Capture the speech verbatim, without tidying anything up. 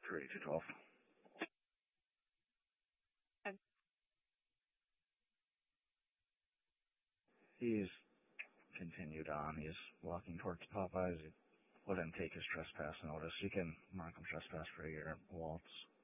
two eighty-two twelve. Okay. He's continued on. He's walking towards Popeyes. He wouldn't take his trespass notice. You can mark him trespass for a year, Waltz.